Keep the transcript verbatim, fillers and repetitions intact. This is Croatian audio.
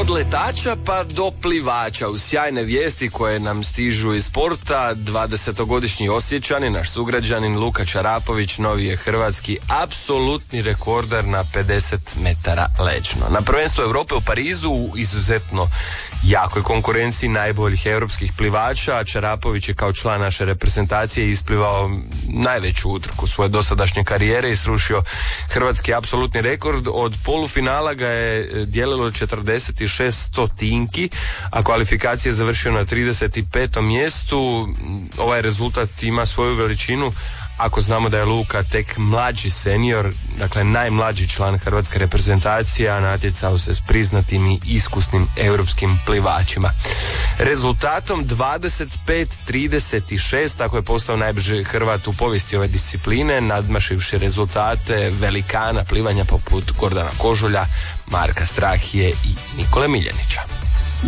Od letača pa do plivača uz sjajne vijesti koje nam stižu iz sporta. dvadesetogodišnji Osječanin, naš sugrađanin Luka Čarapović, novi je hrvatski apsolutni rekordar na pedeset metara leđno. Na prvenstvu Europe u Parizu u izuzetno jakoj konkurenciji najboljih europskih plivača, Čarapović je kao član naše reprezentacije isplivao najveću utrku svoje dosadašnje karijere i srušio hrvatski apsolutni rekord. Od polufinala ga je dijelilo četrdeset šest stotinki, a kvalifikacije je završio na trideset petom mjestu. Ovaj rezultat ima svoju veličinu ako znamo da je Luka tek mlađi senior, dakle najmlađi član hrvatske reprezentacije, a natjecao se s priznatim i iskusnim europskim plivačima. Rezultatom dvadeset pet trideset šest tako je postao najbrži Hrvat u povijesti ove discipline, nadmašivši rezultate velikana plivanja poput Gordana Kožulja, Marka Strahije i Nikole Miljenića.